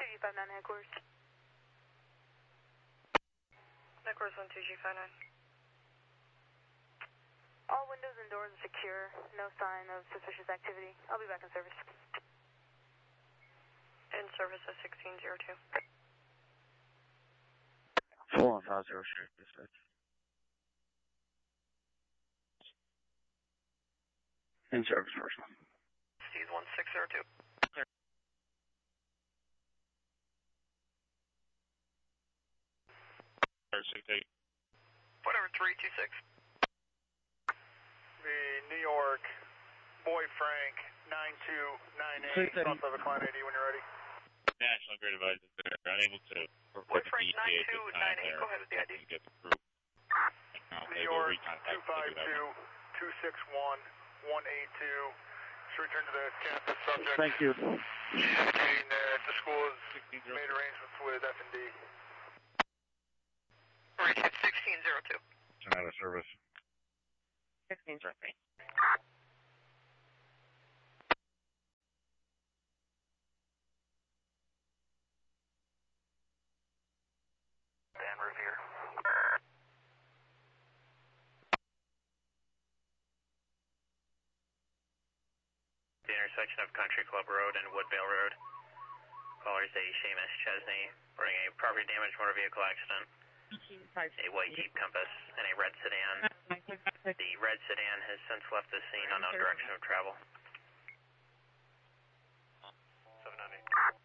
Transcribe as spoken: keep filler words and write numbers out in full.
G five nine headquarters. Headquarters one two G five nine. All windows and doors are secure. No sign of suspicious activity. I'll be back in service. In service at sixteen zero two. Full on five zero six, dispatch. In service first one. Steez one six zero two. six eight. Whatever, three two six. The New York, Boy Frank, nine two nine eight, south of Klein eighty when you're ready. National Grid advisors there, unable to Boy report the Frank E T A nine at two this nine time. eight, go ahead with the I D. Get the group. Now, New they will York, recontact two five two two six one one eight two. Should return to the campus subject. Thank you. She's indicating that the school has made arrangements with F and D. Reach sixteen zero two. Out of service. sixteen zero three. Dan Revere. The intersection of Country Club Road and Woodvale Road. Callers A. Seamus Chesney, reporting a property damage motor vehicle accident. A white Jeep Compass and a red sedan. The red sedan has since left the scene unknown direction of travel. seven ninety.